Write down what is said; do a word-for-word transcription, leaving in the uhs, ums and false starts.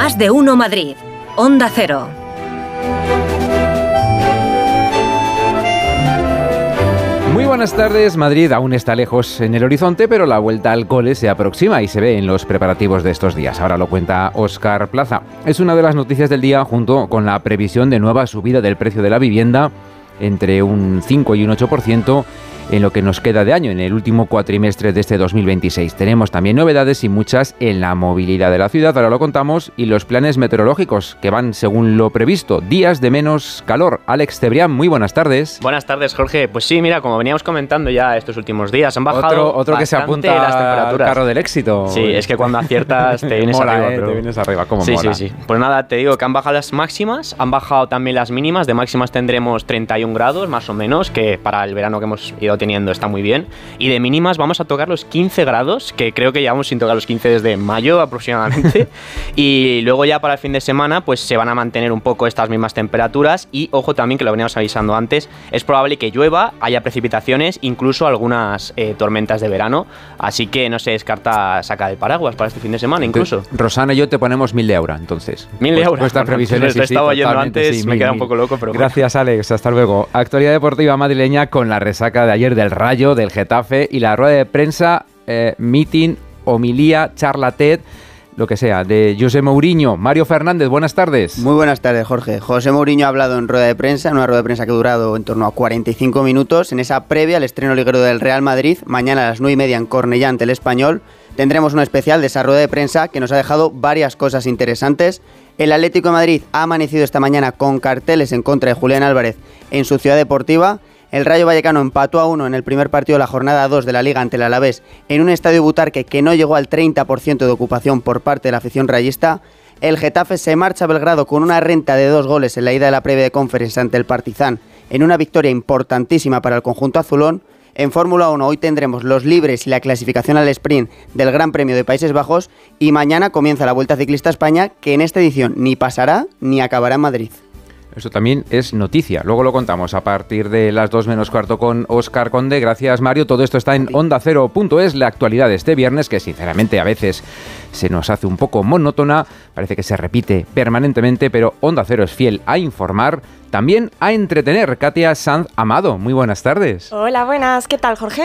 Más de Uno Madrid. Onda Cero. Muy buenas tardes. Madrid aún está lejos en el horizonte, pero la vuelta al cole se aproxima y se ve en los preparativos de estos días. Ahora lo cuenta Óscar Plaza. Es una de las noticias del día, junto con la previsión de nueva subida del precio de la vivienda entre un cinco y un ocho por ciento en lo que nos queda de año, en el último cuatrimestre de este dos mil veintiséis. Tenemos también novedades y muchas en la movilidad de la ciudad, ahora lo contamos, y los planes meteorológicos que van según lo previsto, días de menos calor. Alex Cebrián, muy buenas tardes. Buenas tardes, Jorge. Pues sí, mira, como veníamos comentando ya estos últimos días, han bajado Otro, otro que se apunta las temperaturas. Al carro del éxito. Sí, es que cuando aciertas te vienes mola, arriba. Eh, pero... te vienes arriba, ¿cómo sí, mola? Sí, sí, pues nada, te digo que han bajado las máximas, han bajado también las mínimas. De máximas tendremos treinta y un grados, más o menos, que para el verano que hemos ido teniendo está muy bien. Y de mínimas vamos a tocar los quince grados, que creo que llevamos sin tocar los quince desde mayo aproximadamente. Y luego ya para el fin de semana pues se van a mantener un poco estas mismas temperaturas. Y ojo también, que lo veníamos avisando antes, es probable que llueva, haya precipitaciones, incluso algunas eh, tormentas de verano. Así que no se descarta sacar el paraguas para este fin de semana incluso. Entonces, Rosana y yo te ponemos mil de euros, entonces. Mil de euros. Vuestras previsiones. Lo he estado oyendo antes, sí, me mil, queda un mil. poco loco, pero Gracias, bueno. Alex. Hasta luego. Actualidad deportiva madrileña con la resaca de ayer del Rayo, del Getafe y la rueda de prensa, eh, meeting, homilía, charla TED, lo que sea, de José Mourinho. Mario Fernández, buenas tardes. Muy buenas tardes, Jorge. José Mourinho ha hablado en rueda de prensa, en una rueda de prensa que ha durado en torno a cuarenta y cinco minutos, en esa previa al estreno liguero del Real Madrid, mañana a las nueve y media en Cornellá ante el Español. Tendremos un especial de esa rueda de prensa que nos ha dejado varias cosas interesantes. El Atlético de Madrid ha amanecido esta mañana con carteles en contra de Julián Álvarez en su ciudad deportiva. El Rayo Vallecano empató a uno en el primer partido de la jornada dos de la Liga ante el Alavés en un estadio Butarque que no llegó al treinta por ciento de ocupación por parte de la afición rayista. El Getafe se marcha a Belgrado con una renta de dos goles en la ida de la previa de Conference ante el Partizan en una victoria importantísima para el conjunto azulón. En Fórmula uno hoy tendremos los libres y la clasificación al sprint del Gran Premio de Países Bajos y mañana comienza la Vuelta Ciclista a España, que en esta edición ni pasará ni acabará en Madrid. Eso también es noticia. Luego lo contamos a partir de las dos menos cuarto con Óscar Conde. Gracias, Mario. Todo esto está en onda cero punto es. La actualidad de este viernes, que sinceramente a veces se nos hace un poco monótona, parece que se repite permanentemente, pero Onda Cero es fiel a informar, también a entretener. Katia Sanz Amado, muy buenas tardes. Hola, buenas. ¿Qué tal, Jorge?